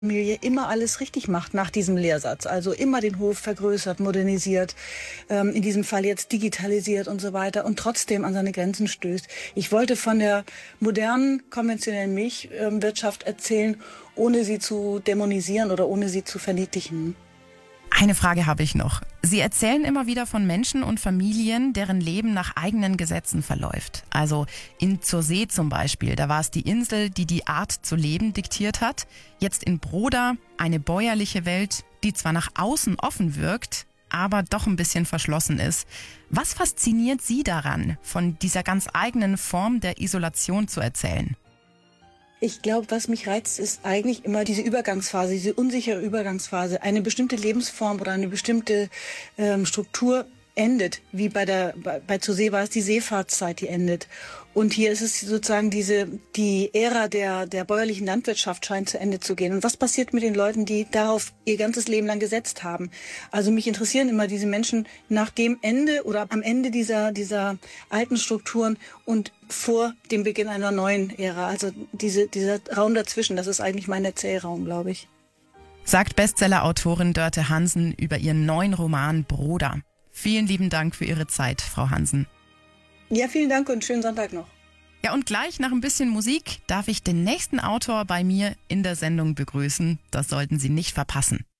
Familie immer alles richtig macht nach diesem Lehrsatz. Also immer den Hof vergrößert, modernisiert, in diesem Fall jetzt digitalisiert und so weiter und trotzdem an seine Grenzen stößt. Ich wollte von der modernen, konventionellen Milchwirtschaft erzählen, ohne sie zu dämonisieren oder ohne sie zu verniedlichen. Eine Frage habe ich noch. Sie erzählen immer wieder von Menschen und Familien, deren Leben nach eigenen Gesetzen verläuft. Also in Zur See zum Beispiel, da war es die Insel, die die Art zu leben diktiert hat. Jetzt in Broda eine bäuerliche Welt, die zwar nach außen offen wirkt, aber doch ein bisschen verschlossen ist. Was fasziniert Sie daran, von dieser ganz eigenen Form der Isolation zu erzählen? Ich glaube, was mich reizt, ist eigentlich immer diese Übergangsphase, diese unsichere Übergangsphase. Eine bestimmte Lebensform oder eine bestimmte Struktur endet, wie bei Zur See war es die Seefahrtszeit, die endet. Und hier ist es sozusagen die Ära der bäuerlichen Landwirtschaft scheint zu Ende zu gehen. Und was passiert mit den Leuten, die darauf ihr ganzes Leben lang gesetzt haben? Also mich interessieren immer diese Menschen nach dem Ende oder am Ende dieser alten Strukturen und vor dem Beginn einer neuen Ära. Also dieser Raum dazwischen, das ist eigentlich mein Erzählraum, glaube ich. Sagt Bestseller-Autorin Dörte Hansen über ihren neuen Roman Broda. Vielen lieben Dank für Ihre Zeit, Frau Hansen. Ja, vielen Dank und schönen Sonntag noch. Ja, und gleich nach ein bisschen Musik darf ich den nächsten Autor bei mir in der Sendung begrüßen. Das sollten Sie nicht verpassen.